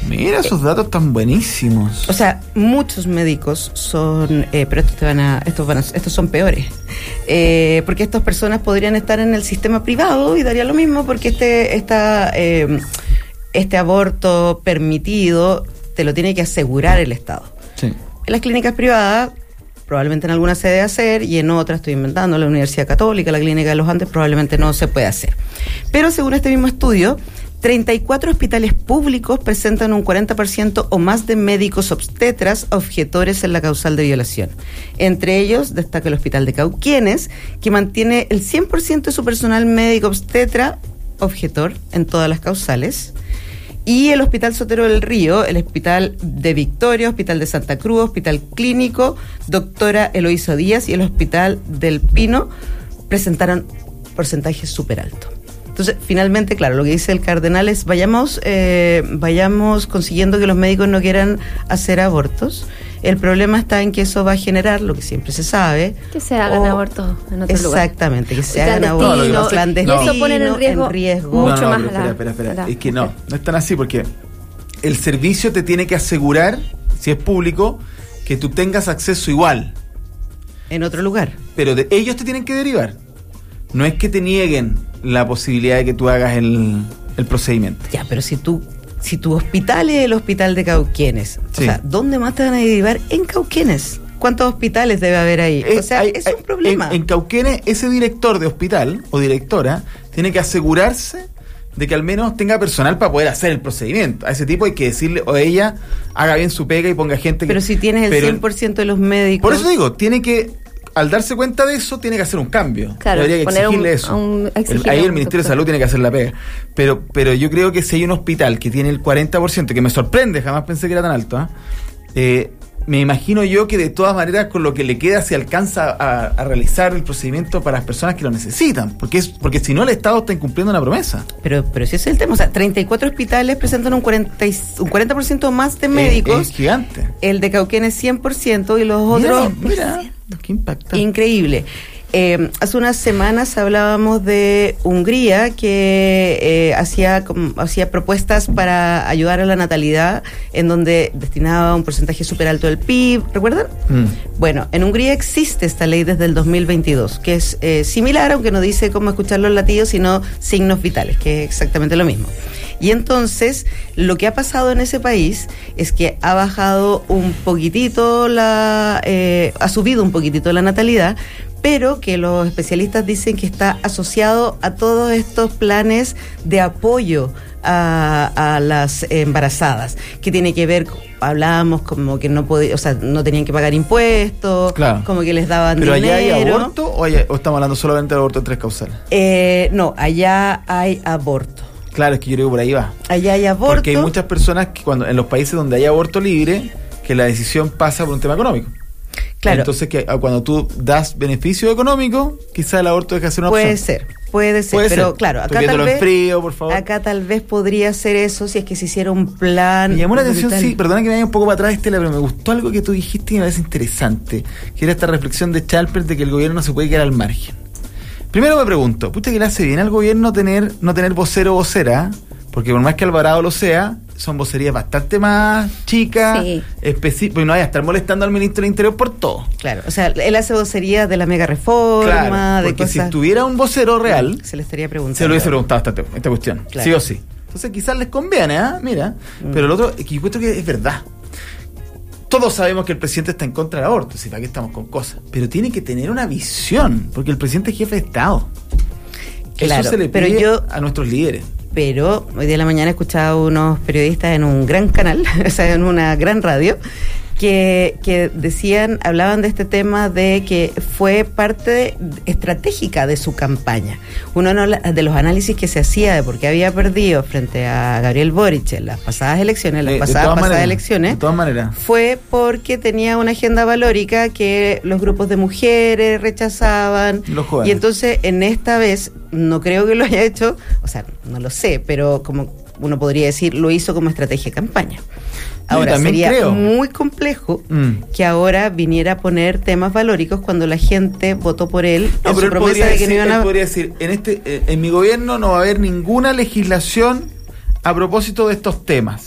Mira, esos datos están buenísimos. O sea, muchos médicos son, pero estos son peores, porque estas personas podrían estar en el sistema privado y daría lo mismo, porque este aborto permitido te lo tiene que asegurar el Estado. Sí. En las clínicas privadas, probablemente en algunas se debe hacer, y en otras, estoy inventando, la Universidad Católica, la Clínica de los Andes, probablemente no se puede hacer. Pero según este mismo estudio, 34 hospitales públicos presentan un 40% o más de médicos obstetras objetores en la causal de violación. Entre ellos destaca el Hospital de Cauquenes, que mantiene el 100% de su personal médico obstetra objetor en todas las causales. Y el Hospital Sotero del Río, el Hospital de Victoria, Hospital de Santa Cruz, Hospital Clínico, Doctora Eloísa Díaz y el Hospital del Pino presentaron porcentajes súper altos. Entonces, finalmente, claro, lo que dice el cardenal es vayamos consiguiendo que los médicos no quieran hacer abortos. El problema está en que eso va a generar, lo que siempre se sabe, que se hagan abortos en otro lugar. Exactamente, que se hagan abortos clandestinos. Y eso pone en riesgo mucho más. Espera. Es que no es tan así, porque el servicio te tiene que asegurar, si es público, que tú tengas acceso igual. En otro lugar. Pero ellos te tienen que derivar. No es que te nieguen la posibilidad de que tú hagas el procedimiento. Ya, pero si tu hospital es el Hospital de Cauquenes, sí. O sea, ¿dónde más te van a derivar? En Cauquenes. ¿Cuántos hospitales debe haber ahí? O sea, es un problema. En Cauquenes, ese director de hospital o directora tiene que asegurarse de que al menos tenga personal para poder hacer el procedimiento. A ese tipo hay que decirle, o ella haga bien su pega y ponga gente que... Pero si tienes el 100% de los médicos... Por eso digo, tiene que... Al darse cuenta de eso, tiene que hacer un cambio. Claro, debería exigirle eso. Ahí el Ministerio de Salud tiene que hacer la pega. Pero yo creo que si hay un hospital que tiene el 40%, que me sorprende, jamás pensé que era tan alto, me imagino yo que de todas maneras con lo que le queda se alcanza a realizar el procedimiento para las personas que lo necesitan. Porque si no, el Estado está incumpliendo una promesa. Pero si ese es el tema. O sea, 34 hospitales presentan un 40% más de médicos. Es gigante. El de Cauquenes 100% y los otros... Mira, qué impactante. Increíble. Hace unas semanas hablábamos de Hungría, que hacía propuestas para ayudar a la natalidad, en donde destinaba un porcentaje súper alto del PIB, ¿recuerdan? Bueno, en Hungría existe esta ley desde el 2022, que es similar, aunque no dice cómo escuchar los latidos, sino signos vitales, que es exactamente lo mismo. Y entonces, lo que ha pasado en ese país es que ha bajado un poquitito ha subido un poquitito la natalidad, pero que los especialistas dicen que está asociado a todos estos planes de apoyo a las embarazadas, que tiene que ver, hablábamos como que no tenían que pagar impuestos, claro, como que les daban dinero. ¿Pero allá hay aborto o estamos hablando solamente de aborto en 3 causales? No, allá hay aborto. Claro, es que yo creo que por ahí va. Allá hay aborto. Porque hay muchas personas que en los países donde hay aborto libre, que la decisión pasa por un tema económico. Claro. Entonces, que cuando tú das beneficio económico, quizás el aborto deja de ser una opción. Puede ser, pero claro, acá tal vez, frío, por favor. Acá tal vez podría ser eso si es que se hiciera un plan. Me llamó la atención, sí, perdona que me vaya un poco para atrás, Estela, pero me gustó algo que tú dijiste y me parece interesante, que era esta reflexión de Chalper de que el gobierno no se puede quedar al margen. Primero me pregunto, ¿pucha que le hace bien al gobierno no tener vocero o vocera? Porque por más que Alvarado lo sea, son vocerías bastante más chicas, sí, específicas, y no vaya a estar molestando al ministro del Interior por todo. Claro, o sea, él hace vocería de la mega reforma, claro, de porque cosas... si tuviera un vocero real, se le estaría preguntando. Se lo hubiese preguntado esta cuestión, claro, sí o sí. Entonces quizás les conviene, Mira, pero el otro, que yo encuentro que es verdad. Todos sabemos que el presidente está en contra del aborto, si para qué estamos con cosas, pero tiene que tener una visión, porque el presidente es jefe de Estado. Claro, eso se le pide a nuestros líderes. Pero hoy día en la mañana he escuchado a unos periodistas en un gran canal, o sea, en una gran radio, que hablaban de este tema de que fue parte estratégica de su campaña. Uno de los análisis que se hacía de por qué había perdido frente a Gabriel Boric en las pasadas elecciones, de todas maneras, fue porque tenía una agenda valórica que los grupos de mujeres rechazaban, y entonces en esta vez no creo que lo haya hecho, o sea, no lo sé, pero como uno podría decir, lo hizo como estrategia de campaña. Ahora, sería muy complejo que ahora viniera a poner temas valóricos cuando la gente votó por él. No, pero él promesa de que no iban a... podría decir, en mi gobierno no va a haber ninguna legislación a propósito de estos temas.